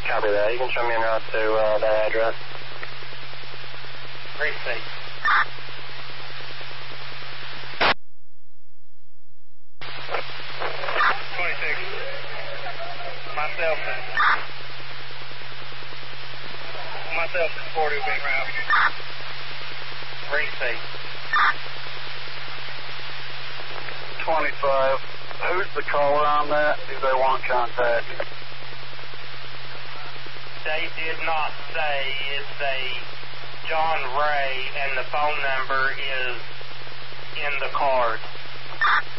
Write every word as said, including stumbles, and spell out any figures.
Copy that. You can show me en route to uh, that address. Precinct. twenty-six. Myself and myself and forty will be en route. Precinct. twenty-five. Who's the caller on that? Do they want contact? They did not say. It's a John Ray, and the phone number is in the card.